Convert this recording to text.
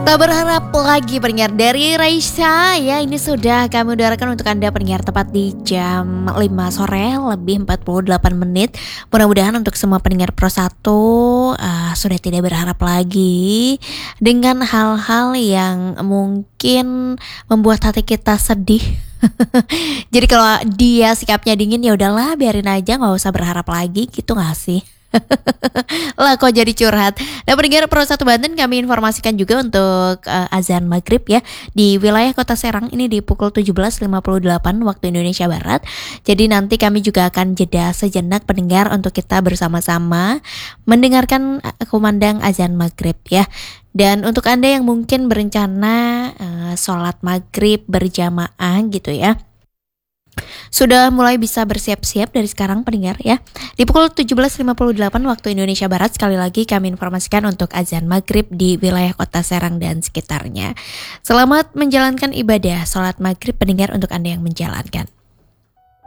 Tak berharap lagi pendengar dari Raisa ya, ini sudah kami udarakan untuk Anda pendengar tepat di jam 5 sore lebih 48 menit. Mudah-mudahan untuk semua pendengar Pro 1 sudah tidak berharap lagi dengan hal-hal yang mungkin membuat hati kita sedih. Jadi kalau dia sikapnya dingin ya udahlah, biarin aja, nggak usah berharap lagi gitu nggak sih? Lah kok jadi curhat. Nah, pendengar Pro 1 Banten, kami informasikan juga untuk azan maghrib ya di wilayah Kota Serang ini di pukul 17.58 waktu Indonesia Barat. Jadi nanti kami juga akan jeda sejenak pendengar untuk kita bersama-sama mendengarkan kumandang azan maghrib ya. Dan untuk Anda yang mungkin berencana sholat maghrib berjamaah gitu ya, sudah mulai bisa bersiap-siap dari sekarang pendengar ya. Di pukul 17.58 waktu Indonesia Barat, sekali lagi kami informasikan untuk azan maghrib di wilayah Kota Serang dan sekitarnya. Selamat menjalankan ibadah sholat maghrib pendengar untuk Anda yang menjalankan.